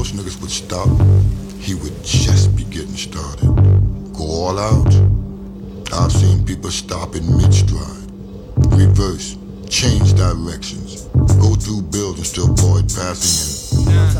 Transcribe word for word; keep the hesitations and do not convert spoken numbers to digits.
most niggas would stop, he would just be getting started. Go all out. I've seen people stop in mid-stride, reverse, change directions, go through buildings to avoid passing in.